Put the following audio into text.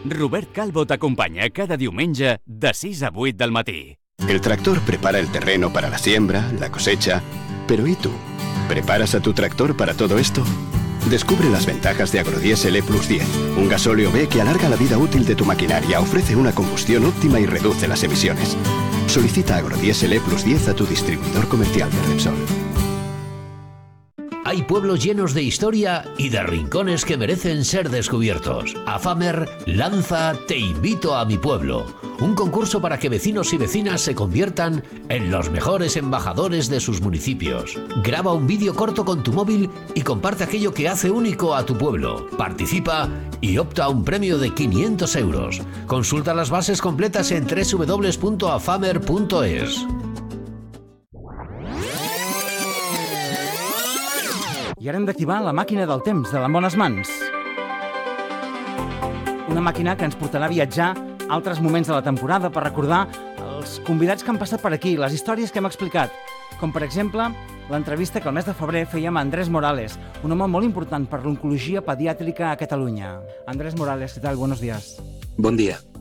Robert Calvo t'acompanya cada diumenge de 6 a 8 del matí. El tractor prepara el terreno para la siembra, la cosecha. Pero ¿y tú? ¿Preparas a tu tractor para todo esto? Descubre las ventajas de Agrodiesel E+10, un gasóleo B que alarga la vida útil de tu maquinaria, ofrece una combustión óptima y reduce las emisiones. Solicita Agrodiesel E+10 a tu distribuidor comercial de Repsol. Hay pueblos llenos de historia y de rincones que merecen ser descubiertos. AFAMER lanza Te invito a mi pueblo, un concurso para que vecinos y vecinas se conviertan en los mejores embajadores de sus municipios. Graba un vídeo corto con tu móvil y comparte aquello que hace único a tu pueblo. Participa y opta a un premio de 500 euros. Consulta las bases completas en www.afamer.es. I ara hem d'activar la màquina del temps de l'En Bones Mans. Una màquina que ens portarà a viatjar a altres moments de la temporada per recordar els convidats que han passat per aquí, les històries que hem explicat, com per exemple l'entrevista que el mes de febrer fèiem a Andrés Morales, un home molt important per l'oncologia pediàtrica a Catalunya. Andrés Morales, ¿qué tal? Buenos días. Buen día.